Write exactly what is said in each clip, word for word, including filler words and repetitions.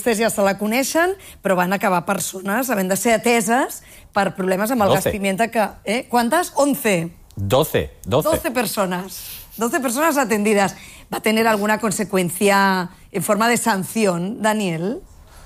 vostès ja se la coneixen, però van acabar persones havent de ser ateses per problemes amb el gas pimienta que... Eh? Quantes? once. doce. doce personas. doce personas atendidas. ¿Va a tener alguna consecuencia en forma de sanción, Daniel?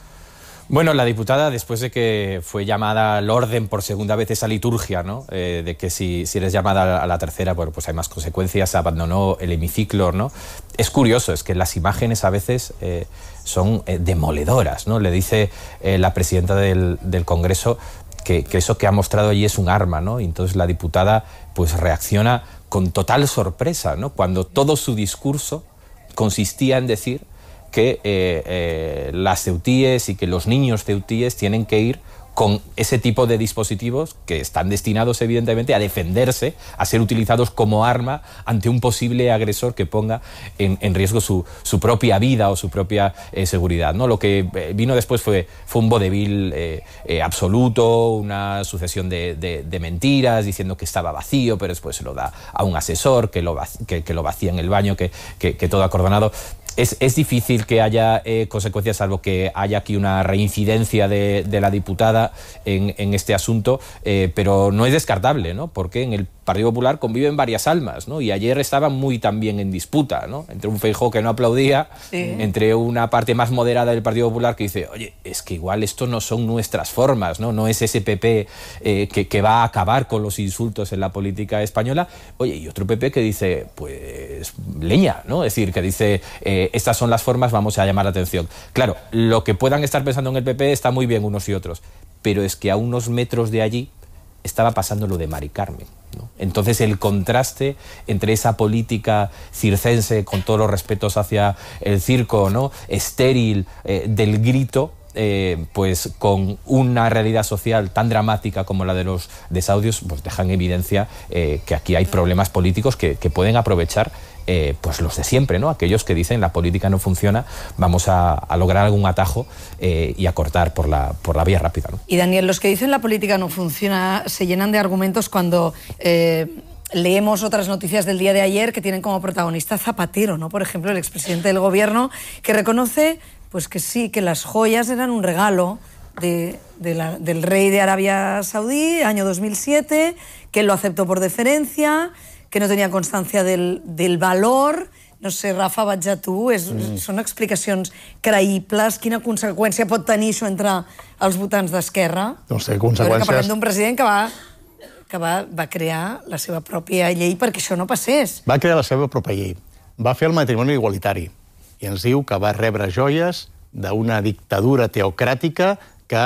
Bueno, la diputada, después de que fue llamada al orden por segunda vez esa liturgia, ¿no? Eh, de que si, si eres llamada a la tercera, bueno, pues hay más consecuencias, abandonó el hemiciclo, ¿no? Es curioso, es que las imágenes a veces eh, son eh, demoledoras, ¿no? Le dice eh, la presidenta del, del Congreso que, que eso que ha mostrado allí es un arma, ¿no? Y entonces la diputada pues reacciona con total sorpresa, ¿no? Cuando todo su discurso consistía en decir que eh, eh, las ceutíes y que los niños ceutíes tienen que ir con ese tipo de dispositivos que están destinados evidentemente a defenderse, a ser utilizados como arma ante un posible agresor que ponga en, en riesgo su, su propia vida o su propia eh, seguridad, ¿no? Lo que eh, vino después fue, fue un vodevil eh, eh, absoluto, una sucesión de, de, de mentiras diciendo que estaba vacío, pero después se lo da a un asesor, que lo, que, que lo vacía en el baño, que, que, que todo acordonado. Es, es difícil que haya eh, consecuencias, salvo que haya aquí una reincidencia de, de la diputada en, en este asunto, eh, pero no es descartable, ¿no? Porque en el Partido Popular conviven varias almas, ¿no? Y ayer estaban muy también en disputa, ¿no? Entre un Feijóo que no aplaudía, sí. entre una parte más moderada del Partido Popular que dice, oye, es que igual esto no son nuestras formas, ¿no? No es ese P P eh, que, que va a acabar con los insultos en la política española. Oye, y otro P P que dice, pues, leña, ¿no? Es decir, que dice, eh, estas son las formas, vamos a llamar la atención. Claro, lo que puedan estar pensando en el P P está muy bien unos y otros, pero es que a unos metros de allí estaba pasando lo de Mari Carmen, ¿no? Entonces el contraste entre esa política circense, con todos los respetos hacia el circo, ¿no? estéril, eh, del grito, eh, pues con una realidad social tan dramática como la de los desahucios, pues deja en evidencia eh, que aquí hay problemas políticos que, que pueden aprovechar Eh, pues los de siempre, ¿no? Aquellos que dicen la política no funciona, vamos a, a lograr algún atajo eh, y a cortar por la, por la vía rápida, ¿no? Y Daniel, los que dicen la política no funciona se llenan de argumentos cuando eh, leemos otras noticias del día de ayer que tienen como protagonista Zapatero, ¿no? Por ejemplo, el expresidente del gobierno que reconoce pues que sí, que las joyas eran un regalo de, de la, del rey de Arabia Saudí, año dos mil siete, que él lo aceptó por deferencia, que no tenia constància del, del valor. No sé, Rafa, vaig a tu. És, mm. Són explicacions creïbles. Quina conseqüència pot tenir això entre els votants d'Esquerra? No sé, conseqüències... Que parlem d'un president que va, que va, va crear la seva pròpia llei perquè això no passés. Va crear la seva pròpia llei. Va fer el matrimoni igualitari. I ens diu que va rebre joies d'una dictadura teocràtica que,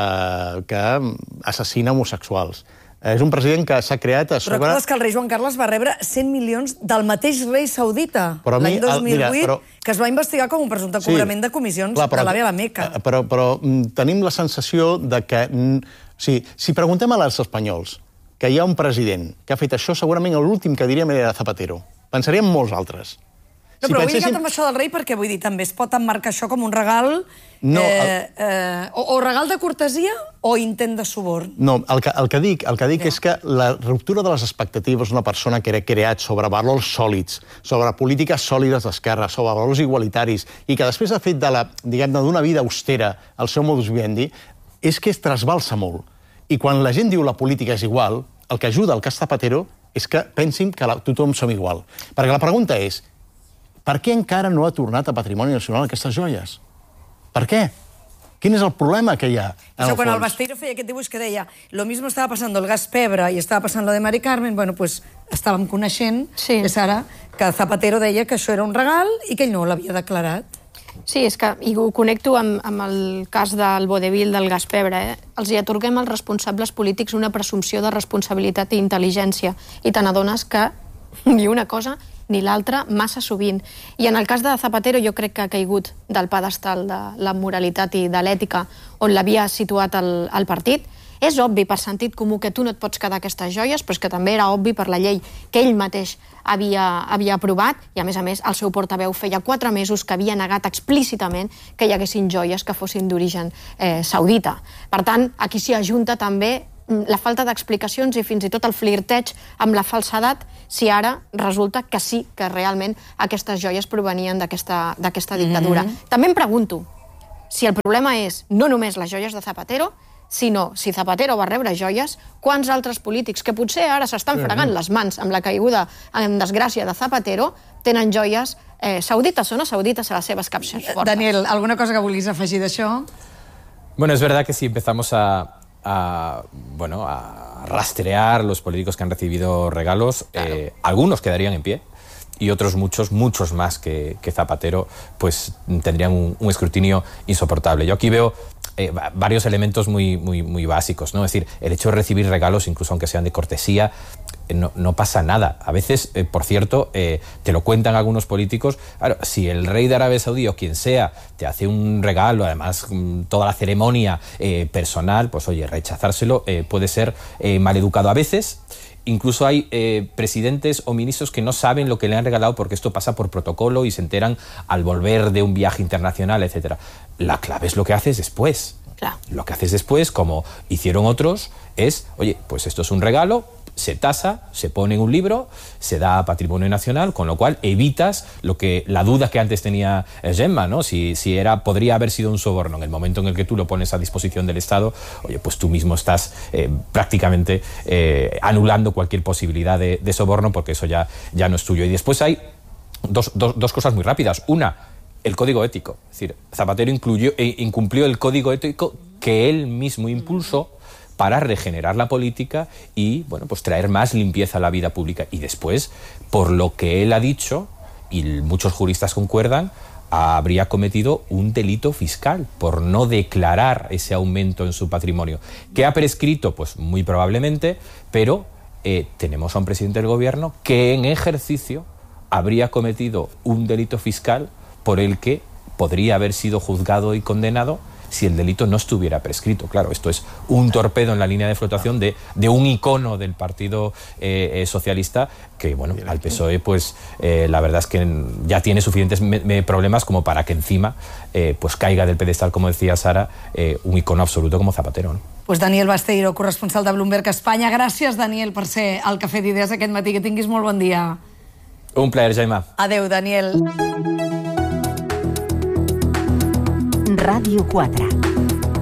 eh, que assassina homosexuals. És un president que s'ha creat a sobre... Però recordes que el rei Joan Carles va rebre cent milions del mateix rei saudita l'any dos mil vuit, mira, però... que es va investigar com un presumpte sí, cobrament de comissions clar, però, de l'A V E a la Meca. Però, però tenim la sensació de que... Sí, si preguntem a els espanyols que hi ha un president que ha fet això, segurament l'últim que diríem era Zapatero. Pensaríem molts altres. No, però si ho he lligat amb això del rei perquè, vull dir, també es pot emmarcar això com un regal... No, el... eh, eh, o, o regal de cortesia o intent de suborn. No, el que, el que dic, el que dic ja. és que la ruptura de les expectatives d'una persona que era creat sobre valors sòlids, sobre polítiques sòlides d'esquerra, sobre valors igualitaris, i que després ha fet de la, diguem-ne, d'una vida austera el seu modus vivendi, és que es trasbalsa molt. I quan la gent diu la política és igual, el que ajuda al cas Zapatero és que pensin que la, tothom som igual. Perquè la pregunta és, per què encara no ha tornat a Patrimoni Nacional aquestes joies? Per què? Quin és el problema que hi ha? Això, quan el Basteiro feia aquest dibuix que deia lo mismo estava passant el gas pebre i estava passant lo de Mari Carmen, bueno, pues estàvem coneixent, sí. és ara, que Zapatero deia que això era un regal i que ell no l'havia declarat. Sí, és que, i ho connecto amb, amb el cas del vodevil del gas pebre, eh? Els hi atorguem als responsables polítics una presumpció de responsabilitat i intel·ligència, i te n'adones que ni una cosa ni l'altra massa sovint. I en el cas de Zapatero jo crec que ha caigut del pedestal de la moralitat i de l'ètica on l'havia situat el, el partit. És obvi per sentit comú que tu no et pots quedar aquestes joies, però és que també era obvi per la llei que ell mateix havia, havia aprovat, i a més a més el seu portaveu feia quatre mesos que havia negat explícitament que hi haguessin joies que fossin d'origen eh, saudita. Per tant, aquí s'hi ajunta també la falta d'explicacions i fins i tot el flirteig amb la falsedat si ara resulta que sí que realment aquestes joies provenien d'aquesta dictadura. Mm-hmm. També em pregunto si el problema és no només les joies de Zapatero, sinó si Zapatero va rebre joies, quants altres polítics que potser ara s'estan fregant les mans amb la caiguda en desgràcia de Zapatero tenen joies eh, saudites o no saudites a les seves capses fortes. Daniel, alguna cosa que vulguis afegir d'això? Bueno, es verdad que si empezamos a, a, bueno, a rastrear los políticos que han recibido regalos, claro. eh, algunos quedarían en pie. Y otros muchos, muchos más que, que Zapatero, pues tendrían un, un escrutinio insoportable. Yo aquí veo eh, varios elementos muy, muy, muy básicos, ¿no? Es decir, el hecho de recibir regalos, incluso aunque sean de cortesía, eh, no, no pasa nada. A veces, eh, por cierto, eh, te lo cuentan algunos políticos, claro, si el rey de Arabia Saudí o quien sea te hace un regalo, además toda la ceremonia eh, personal, pues oye, rechazárselo eh, puede ser eh, maleducado a veces. Incluso hay eh, presidentes o ministros que no saben lo que le han regalado porque esto pasa por protocolo y se enteran al volver de un viaje internacional, etcétera. La clave es lo que haces después. Claro. Lo que haces después, como hicieron otros, es, oye, pues esto es un regalo, se tasa, se pone en un libro, se da a patrimonio nacional, con lo cual evitas lo que la duda que antes tenía Gemma, ¿no? Si, si era, podría haber sido un soborno. En el momento en el que tú lo pones a disposición del Estado, oye, pues tú mismo estás eh, prácticamente eh, anulando cualquier posibilidad de, de soborno, porque eso ya, ya no es tuyo. Y después hay dos, dos, dos cosas muy rápidas. Una, el código ético. Es decir, Zapatero incluyó, eh, incumplió el código ético que él mismo impulsó para regenerar la política y, bueno, pues traer más limpieza a la vida pública. Y después, por lo que él ha dicho, y muchos juristas concuerdan, habría cometido un delito fiscal por no declarar ese aumento en su patrimonio. ¿Qué ha prescrito? Pues muy probablemente, pero eh, tenemos a un presidente del gobierno que en ejercicio habría cometido un delito fiscal por el que podría haber sido juzgado y condenado si el delito no estuviera prescrito. Claro, esto es un torpedo en la línea de flotación de, de un icono del Partido eh, eh, Socialista que, bueno, al P S O E, pues eh, la verdad es que ya tiene suficientes me, me problemas como para que encima eh, pues caiga del pedestal, como decía Sara, eh, un icono absoluto como Zapatero, ¿no? Pues Daniel Basteiro, corresponsal de Bloomberg Espanya. Gràcies, Daniel, per ser al Cafè d'Idees aquest matí. Que tinguis molt bon dia. Un plaer, Gemma. Adeu, Daniel. Ràdio quatre.